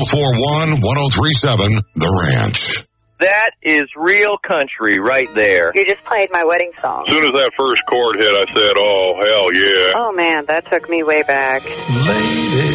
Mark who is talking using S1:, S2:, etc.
S1: 1041-1037, The Ranch.
S2: That is real country right there.
S3: You just played my wedding song.
S4: As soon as that first chord hit, I said, oh, hell yeah.
S3: Oh, man, that took me way back.
S5: Lady.